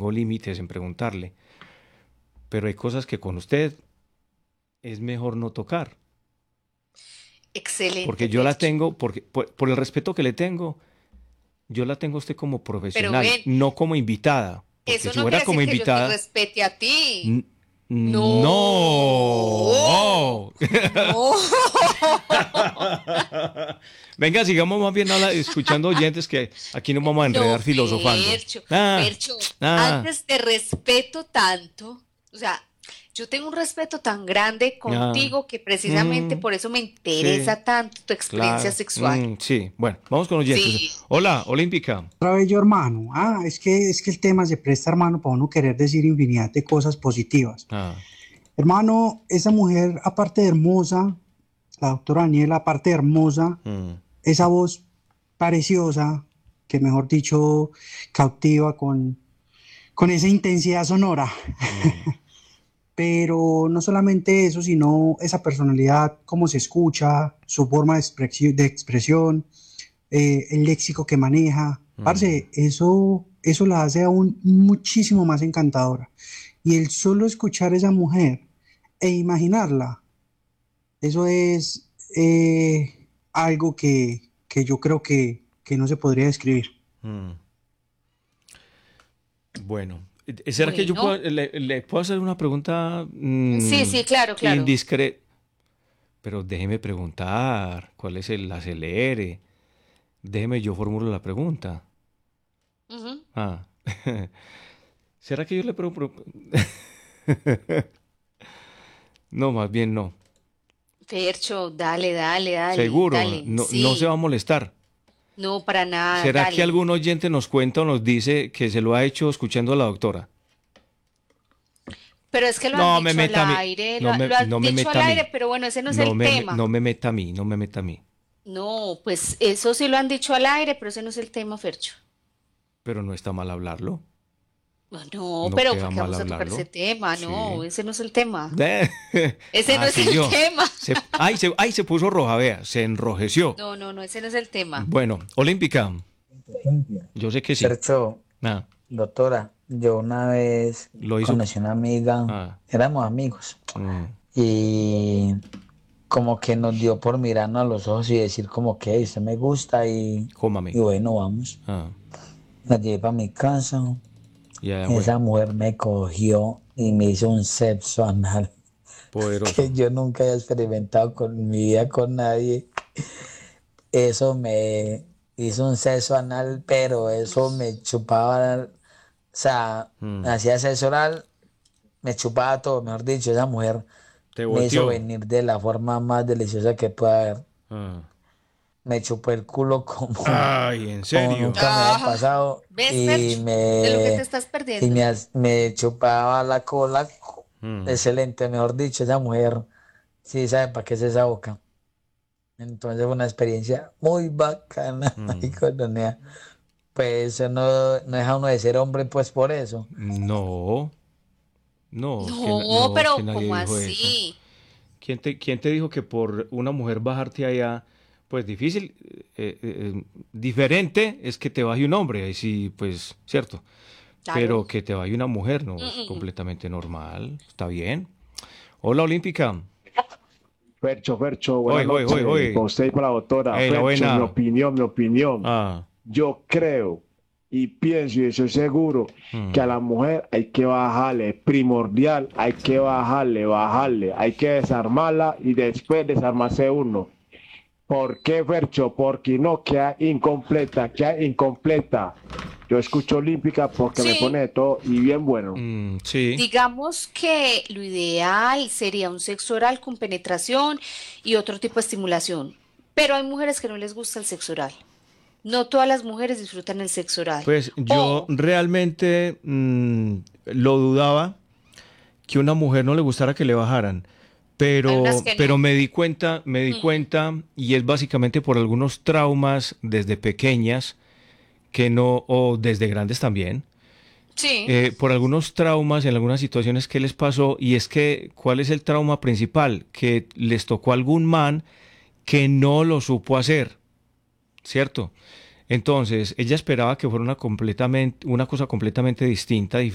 tengo límites en preguntarle, pero hay cosas que con usted es mejor no tocar, porque Excelente, yo la Fercho. tengo, porque por el respeto que le tengo, yo la tengo a usted como Pero profesional, ven, no como invitada, porque eso si no fuera quiere como decir que yo te invitada, respete a ti. n- No, no. no. Venga, sigamos más bien escuchando oyentes que aquí nos vamos a No, enredar filosofando. Fercho, Ah, Fercho, ah, antes te respeto tanto, o sea, yo tengo un respeto tan grande ah. contigo que precisamente Mm, por eso me sí, interesa tanto tu experiencia claro. sexual. Sí, bueno, vamos con oyentes. Sí, Hola, Olímpica. Otra vez yo, hermano. Es que el tema se presta, hermano, para uno querer decir infinidad de cosas positivas. Ah, Hermano, esa mujer, aparte de hermosa, la doctora Daniela, aparte de hermosa, mm, esa voz preciosa, que mejor dicho, cautiva con esa intensidad sonora. mm, Pero no solamente eso, sino esa personalidad, cómo se escucha, su forma de expresión, el léxico que maneja. mm. Parce, eso la hace aún muchísimo más encantadora. Y el solo escuchar a esa mujer e imaginarla, eso es algo que yo creo que no se podría describir. Mm. Bueno, ¿será que yo bueno, le puedo hacer una pregunta sí, sí, claro, claro. indiscreta? Pero déjeme preguntar, ¿cuál es el acelere? Déjeme yo formulo la pregunta. Ujú. Ah, ¿será que yo le pregunto? No, más bien no. Fercho, dale, dale, dale, Seguro, dale, no, no se va a sí, molestar. no para nada, ¿Será que dale. algún oyente nos cuenta o nos dice que se lo ha hecho escuchando a la doctora? Pero es que lo han No me dicho al meta a mí. aire, lo No has me dicho meta al a aire, mí. pero bueno, ese no es el No tema. me meta a mí. No me meta a mí. No, pues eso sí lo han dicho al aire, pero ese no es el tema, Fercho. Pero no está mal hablarlo. No, No pero queda porque mal vamos a tocar ese hablarlo. tema, no, Sí. ese no es el tema. Eh, Ese no Ah, es sí, el yo. tema. Ay, se puso roja, vea. Se enrojeció. No, no, no, ese no es el tema. Bueno, Olímpica. Yo sé que sí. Fercho, Ah, doctora, yo una vez lo hizo. conocí una amiga, Ah, éramos amigos, mm, y como que nos dio por mirarnos a los ojos y decir como que usted me gusta y cómame. bueno, vamos. Ah, La llevé para mi casa, y allá fue. esa mujer me cogió y me hizo un sexo anal que Poderoso. yo nunca había experimentado con mi vida con nadie. Eso me hizo un sexo anal, pero eso me chupaba, o sea, me Mm, hacía sexo oral, me chupaba todo, mejor dicho, esa mujer te me hizo volteó. venir de la forma más deliciosa que pueda haber. Ah. Me chupó el culo como, Ay, ¿en como serio? nunca me había Ah, pasado ¿ves, y Fercho? De lo que te me, estás y perdiendo. me, me chupaba la cola. Mm, Excelente, mejor dicho, esa mujer sí sabe para qué es esa boca. Entonces fue una experiencia muy bacana ahí mm. con Donea. Pues eso no deja uno de ser hombre, pues por eso. No, No, no, que pero nadie ¿cómo dijo eso. así? Quién te dijo que por una mujer bajarte allá, pues difícil, diferente es que te baje un hombre, ahí sí, pues, cierto. Claro. Pero que te baje una mujer, no, Mm, es mm, mm. completamente normal, está bien. Hola, Olímpica. Fercho, buenas Hoy, hoy, hoy, noches. Para hoy. usted y para la doctora. La Fercho, buena. mi opinión. Ah, Yo creo y pienso y estoy seguro que a mm. la mujer hay que bajarle, primordial, hay que bajarle, hay que desarmarla y después desarmarse uno. ¿Por qué, Fercho? Porque no queda incompleta, queda incompleta. Yo escucho Olímpica porque me pone Sí, de todo y bien bueno. Sí, digamos que lo ideal sería un sexo oral con penetración y otro tipo de estimulación. Pero hay mujeres que no les gusta el sexo oral. No todas las mujeres disfrutan el sexo oral. pues yo O realmente lo dudaba que a una mujer no le gustara que le bajaran. hay unas que Pero no. me di Ujú. cuenta, y es básicamente por algunos traumas desde pequeñas, que no, o desde grandes también, Sí. por algunos traumas en algunas situaciones que les pasó, y es que, ¿cuál es el trauma principal? Que les tocó algún man que no lo supo hacer, ¿cierto? Entonces, ella esperaba que fuera una cosa completamente distinta,